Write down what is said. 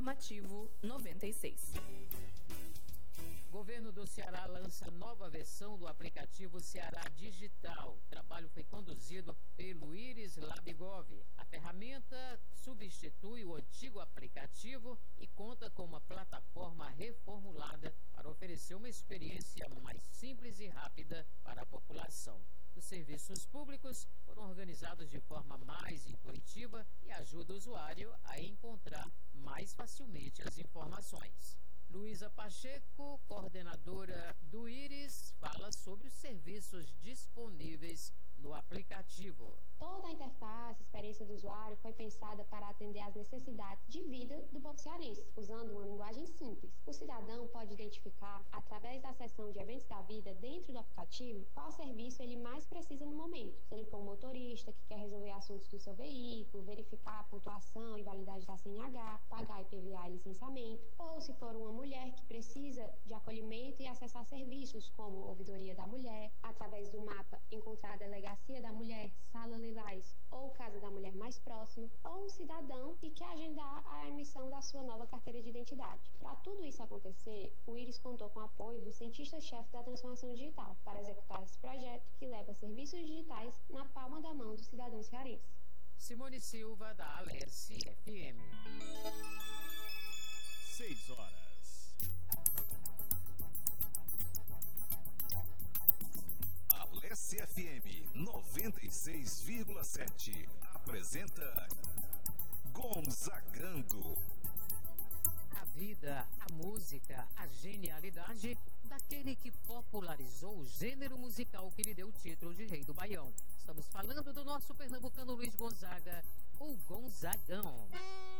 Informativo 96. Governo do Ceará lança nova versão do aplicativo Ceará Digital. O trabalho foi conduzido pelo Iris Labigov. A ferramenta substitui o antigo aplicativo e conta com uma plataforma reformulada para oferecer uma experiência mais simples e rápida para a população. Os serviços públicos foram organizados de forma mais intuitiva e ajuda o usuário a encontrar mais facilmente as informações. Luísa Pacheco, coordenadora do Iris, fala sobre os serviços disponíveis no aplicativo. Toda a interface, experiência do usuário foi pensada para atender às necessidades de vida do povo cearense, usando uma linguagem simples. O cidadão pode identificar, através da seção de eventos da vida dentro do aplicativo, qual serviço ele mais precisa no momento. Se ele for um motorista que quer resolver assuntos do seu veículo, verificar a pontuação e validade da CNH, pagar IPVA e licenciamento, ou se for uma mulher que precisa de acolhimento e acessar serviços como ouvidoria da mulher, através do mapa encontrar a delegacia da mulher, sala lilás ou casa da mulher mais próximo, ou um cidadão que quer agendar a emissão da sua nova carteira de identidade. Para tudo isso acontecer, o Iris contou com o apoio do cientista-chefe da transformação digital para executar esse projeto que leva serviços digitais na palma da mão do cidadão cearense. Simone Silva, da Alesse FM. 6 horas. Alesse FM 96,7 apresenta Gonzagando. A vida, a música, a genialidade daquele que popularizou o gênero musical que lhe deu o título de Rei do Baião. Estamos falando do nosso pernambucano Luiz Gonzaga, o Gonzagão.